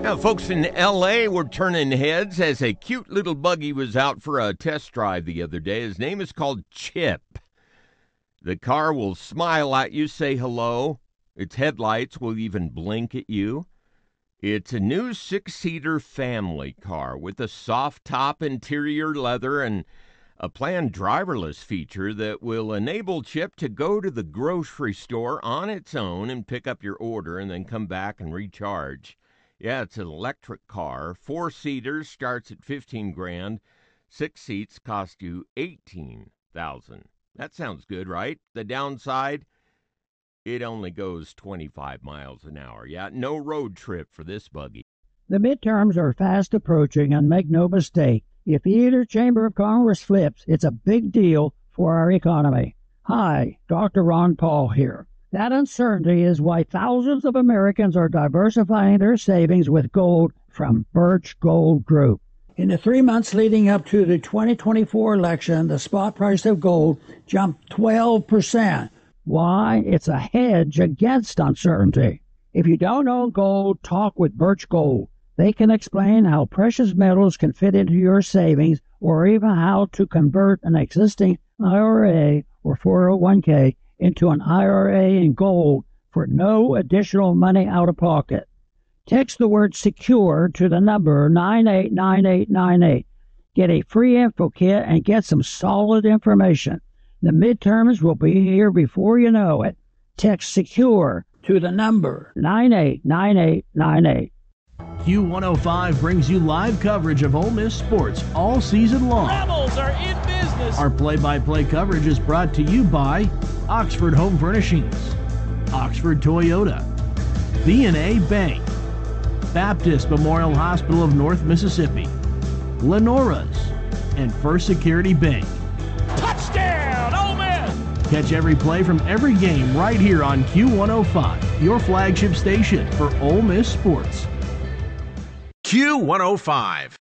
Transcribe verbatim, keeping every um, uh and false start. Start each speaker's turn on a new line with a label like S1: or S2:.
S1: Yeah, folks in L A were turning heads as a cute little buggy was out for a test drive the other day. His name is called Chip. The car will smile at you, say hello. Its headlights will even blink at you. It's a new six-seater family car with a soft top, interior leather, and a planned driverless feature that will enable Chip to go to the grocery store on its own and pick up your order and then come back and recharge. Yeah, it's an electric car. Four seaters starts at fifteen grand. Six seats cost you eighteen thousand. That sounds good, right? The downside, it only goes twenty-five miles an hour. Yeah, no road trip for this buggy.
S2: The midterms are fast approaching, and make no mistake, if either chamber of Congress flips, it's a big deal for our economy. Hi, Doctor Ron Paul here. That uncertainty is why thousands of Americans are diversifying their savings with gold from Birch Gold Group. In the three months leading up to the twenty twenty-four election, the spot price of gold jumped twelve percent. Why? It's a hedge against uncertainty. If you don't own gold, talk with Birch Gold. They can explain how precious metals can fit into your savings, or even how to convert an existing I R A or four oh one k into an I R A in gold for no additional money out of pocket. Text the word SECURE to the number nine eight nine eight nine eight. Get a free info kit and get some solid information. The midterms will be here before you know it. Text SECURE to the number nine eight nine eight nine eight.
S3: Q one oh five brings you live coverage of Ole Miss sports all season long.
S4: Rebels are in business.
S3: Our play-by-play coverage is brought to you by Oxford Home Furnishings, Oxford Toyota, B and A Bank, Baptist Memorial Hospital of North Mississippi, Lenora's, and First Security Bank.
S4: Touchdown, Ole Miss!
S3: Catch every play from every game right here on Q one oh five, your flagship station for Ole Miss sports.
S5: Q one oh five.